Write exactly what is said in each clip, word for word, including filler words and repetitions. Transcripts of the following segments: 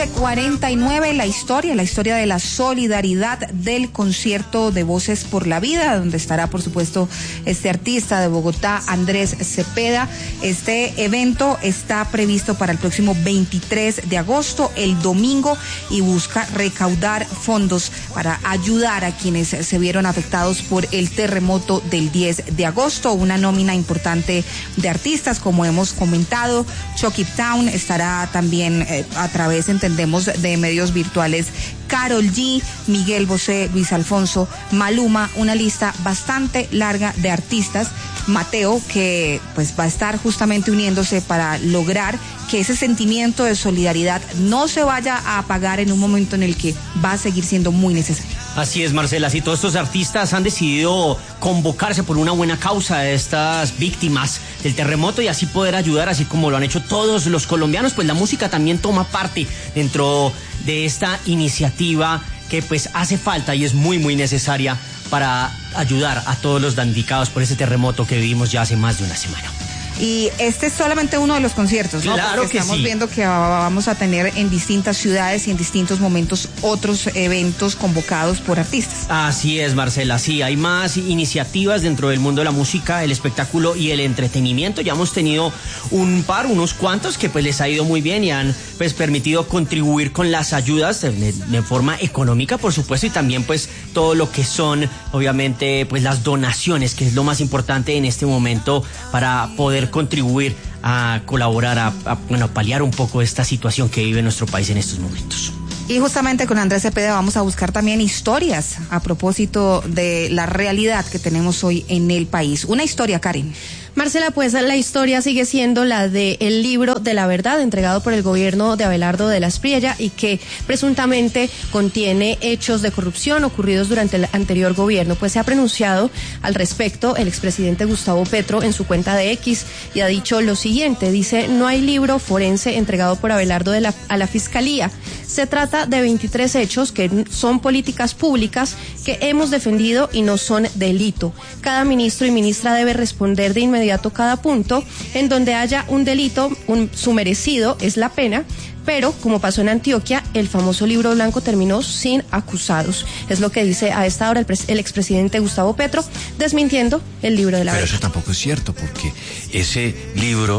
once cuarenta y nueve, la historia, la historia de la solidaridad del concierto de Voces por la Vida, donde estará, por supuesto, este artista de Bogotá, Andrés Cepeda. Este evento está previsto para el próximo veintitrés de agosto, el domingo, y busca recaudar fondos para ayudar a quienes se vieron afectados por el terremoto del diez de agosto. Una nómina importante de artistas, como hemos comentado. Chucky Town estará también eh, a través, entendemos, de medios virtuales. Karol G, Miguel Bosé, Luis Alfonso, Maluma, una lista bastante larga de artistas. Mateo, que pues va a estar justamente uniéndose para lograr que ese sentimiento de solidaridad no se vaya a apagar en un momento en el que va a seguir siendo muy necesario. Así es, Marcela, si todos estos artistas han decidido convocarse por una buena causa de estas víctimas del terremoto y así poder ayudar, así como lo han hecho todos los colombianos, pues la música también toma parte dentro de esta iniciativa que pues hace falta y es muy muy necesaria para ayudar a todos los damnificados por ese terremoto que vivimos ya hace más de una semana. Y este es solamente uno de los conciertos, ¿no? Claro Porque que estamos sí. viendo que vamos a tener en distintas ciudades y en distintos momentos otros eventos convocados por artistas. Así es, Marcela, sí, hay más iniciativas dentro del mundo de la música, el espectáculo y el entretenimiento. Ya hemos tenido un par, unos cuantos que pues les ha ido muy bien y han pues permitido contribuir con las ayudas de, de forma económica, por supuesto, y también pues todo lo que son, obviamente, pues las donaciones, que es lo más importante en este momento para poder contribuir a colaborar, a, a, bueno, a paliar un poco esta situación que vive nuestro país en estos momentos. Y justamente con Andrés Cepeda vamos a buscar también historias a propósito de la realidad que tenemos hoy en el país. Una historia, Karen. Marcela, pues la historia sigue siendo la de el libro de la verdad entregado por el gobierno de Abelardo de la Espriella y que presuntamente contiene hechos de corrupción ocurridos durante el anterior gobierno. Pues se ha pronunciado al respecto el expresidente Gustavo Petro en su cuenta de X y ha dicho lo siguiente, dice: no hay libro forense entregado por Abelardo de la, a la Fiscalía. Se trata de veintitrés hechos que son políticas públicas que hemos defendido y no son delito. Cada ministro y ministra debe responder de inmediato cada punto. En donde haya un delito, un, su merecido es la pena, pero como pasó en Antioquia, el famoso libro blanco terminó sin acusados. Es lo que dice a esta hora el, pres, el expresidente Gustavo Petro, desmintiendo el libro de la verdad. verdad. Pero eso tampoco es cierto, porque ese libro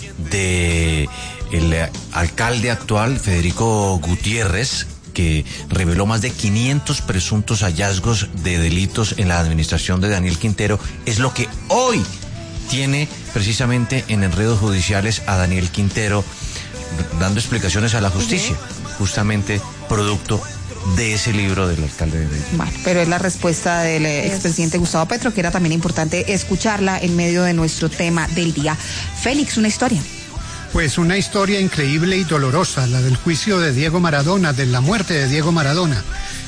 de el alcalde actual, Federico Gutiérrez, que reveló más de quinientos presuntos hallazgos de delitos en la administración de Daniel Quintero, es lo que hoy tiene precisamente en enredos judiciales a Daniel Quintero, dando explicaciones a la justicia, justamente producto de ese libro del alcalde de Medellín. Bueno, pero es la respuesta del expresidente Gustavo Petro, que era también importante escucharla en medio de nuestro tema del día. Félix, una historia. Pues una historia increíble y dolorosa, la del juicio de Diego Maradona, de la muerte de Diego Maradona.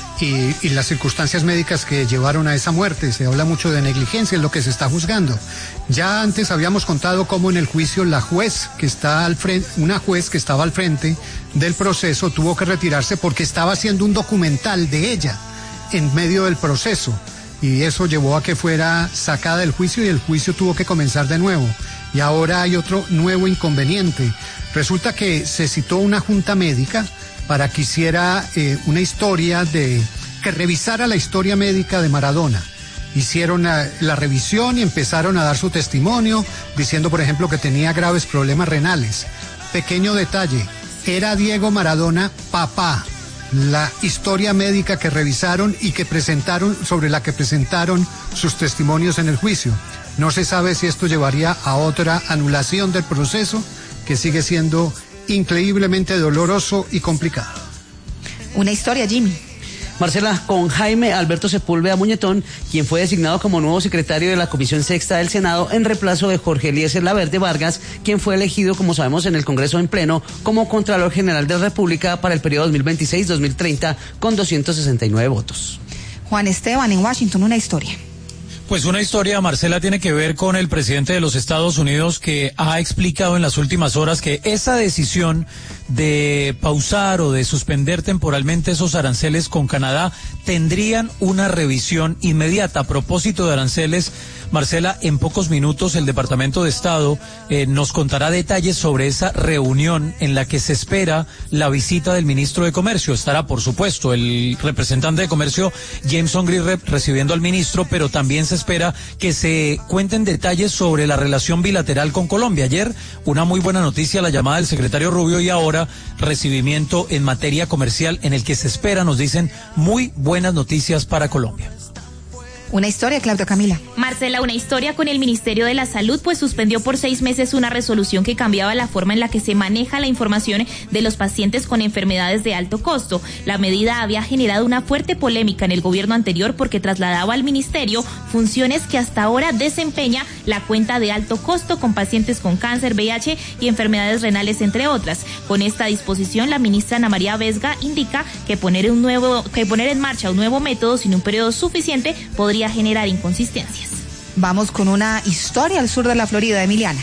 Y, y las circunstancias médicas que llevaron a esa muerte. Se habla mucho de negligencia, es lo que se está juzgando. Ya antes habíamos contado cómo en el juicio la juez que está al frente, una juez que estaba al frente del proceso tuvo que retirarse porque estaba haciendo un documental de ella en medio del proceso. Y eso llevó a que fuera sacada del juicio y el juicio tuvo que comenzar de nuevo. Y ahora hay otro nuevo inconveniente. Resulta que se citó una junta médica para que hiciera eh, una historia de, que revisara la historia médica de Maradona. Hicieron la, la revisión y empezaron a dar su testimonio, diciendo, por ejemplo, que tenía graves problemas renales. Pequeño detalle, era Diego Maradona papá. La historia médica que revisaron y que presentaron, sobre la que presentaron sus testimonios en el juicio. No se sabe si esto llevaría a otra anulación del proceso, que sigue siendo increíblemente doloroso y complicado. Una historia, Jimmy. Marcela, con Jaime Alberto Sepúlveda Muñetón, quien fue designado como nuevo secretario de la Comisión Sexta del Senado en reemplazo de Jorge Eliezer Laverde Vargas, quien fue elegido, como sabemos, en el Congreso en pleno como Contralor General de la República para el periodo dos mil veintiséis a dos mil treinta con doscientos sesenta y nueve votos. Juan Esteban, en Washington, una historia. Pues una historia, Marcela, tiene que ver con el presidente de los Estados Unidos, que ha explicado en las últimas horas que esa decisión de pausar o de suspender temporalmente esos aranceles con Canadá, tendrían una revisión inmediata. A propósito de aranceles, Marcela, en pocos minutos el Departamento de Estado eh, nos contará detalles sobre esa reunión en la que se espera la visita del ministro de Comercio. Estará, por supuesto, el representante de Comercio, Jameson Greenrep, recibiendo al ministro, pero también se espera que se cuenten detalles sobre la relación bilateral con Colombia. Ayer, una muy buena noticia, la llamada del secretario Rubio, y ahora recibimiento en materia comercial en el que se espera, nos dicen, muy buenas noticias para Colombia. Una historia, Claudia Camila. Marcela, una historia con el Ministerio de la Salud, pues suspendió por seis meses una resolución que cambiaba la forma en la que se maneja la información de los pacientes con enfermedades de alto costo. La medida había generado una fuerte polémica en el gobierno anterior porque trasladaba al ministerio funciones que hasta ahora desempeña la cuenta de alto costo con pacientes con cáncer, V I H y enfermedades renales, entre otras. Con esta disposición, la ministra Ana María Vesga indica que poner un nuevo, que poner en marcha un nuevo método sin un periodo suficiente podría generar inconsistencias. Vamos con una historia al sur de la Florida, Emiliana.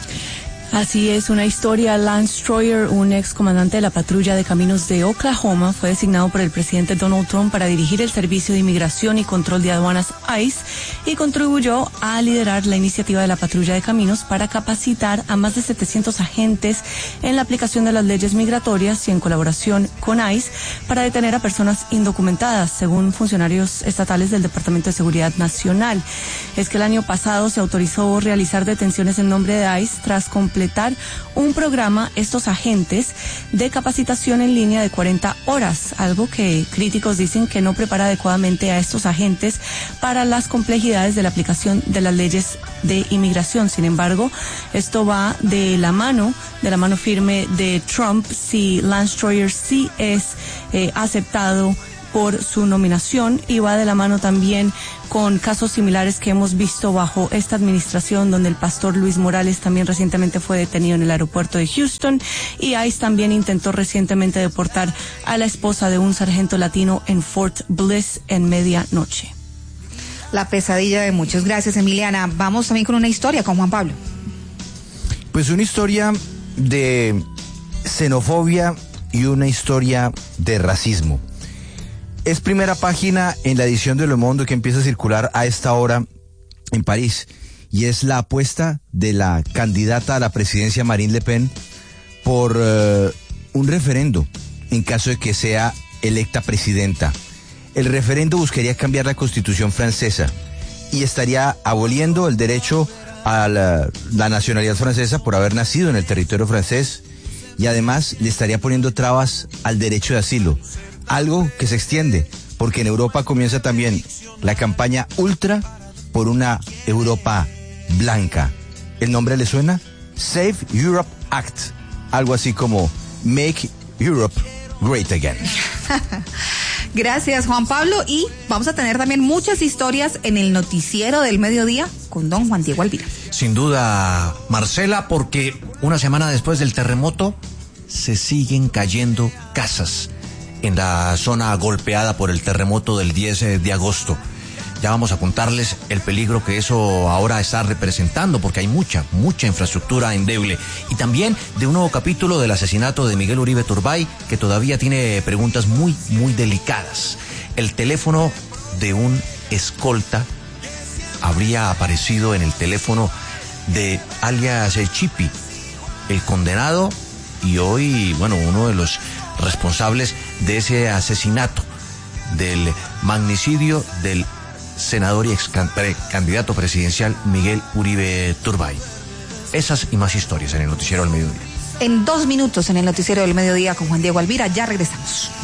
Así es, una historia. Lance Troyer, un ex comandante de la patrulla de caminos de Oklahoma, fue designado por el presidente Donald Trump para dirigir el Servicio de Inmigración y Control de Aduanas ICE y contribuyó a liderar la iniciativa de la patrulla de caminos para capacitar a más de setecientos agentes en la aplicación de las leyes migratorias y en colaboración con ICE para detener a personas indocumentadas, según funcionarios estatales del Departamento de Seguridad Nacional. Es que el año pasado se autorizó realizar detenciones en nombre de ICE tras completar un programa, estos agentes, de capacitación en línea de cuarenta horas, algo que críticos dicen que no prepara adecuadamente a estos agentes para las complejidades de la aplicación de las leyes de inmigración. Sin embargo, esto va de la mano, de la mano firme de Trump, si Lance Troyer sí es eh, aceptado por su nominación, y va de la mano también con casos similares que hemos visto bajo esta administración, donde el pastor Luis Morales también recientemente fue detenido en el aeropuerto de Houston, y ICE también intentó recientemente deportar a la esposa de un sargento latino en Fort Bliss en medianoche. La pesadilla de muchos. Gracias, Emiliana. Vamos también con una historia con Juan Pablo. Pues una historia de xenofobia y una historia de racismo. Es primera página en la edición de Le Monde que empieza a circular a esta hora en París, y es la apuesta de la candidata a la presidencia Marine Le Pen por uh, un referendo en caso de que sea electa presidenta. El referendo buscaría cambiar la constitución francesa y estaría aboliendo el derecho a la, la nacionalidad francesa por haber nacido en el territorio francés, y además le estaría poniendo trabas al derecho de asilo. Algo que se extiende, porque en Europa comienza también la campaña ultra por una Europa blanca. ¿El nombre le suena? Save Europe Act. Algo así como Make Europe Great Again. Gracias, Juan Pablo. Y vamos a tener también muchas historias en el noticiero del mediodía con don Juan Diego Alvira. Sin duda, Marcela, porque una semana después del terremoto se siguen cayendo casas en la zona golpeada por el terremoto del diez de agosto. Ya vamos a contarles el peligro que eso ahora está representando, porque hay mucha, mucha infraestructura endeble. Y también de un nuevo capítulo del asesinato de Miguel Uribe Turbay, que todavía tiene preguntas muy, muy delicadas. El teléfono de un escolta habría aparecido en el teléfono de alias Chipi, el condenado y hoy, bueno, uno de los responsables de ese asesinato, del magnicidio del senador y ex candidato presidencial Miguel Uribe Turbay. Esas y más historias en el Noticiero del Mediodía. En dos minutos en el Noticiero del Mediodía con Juan Diego Alvira, ya regresamos.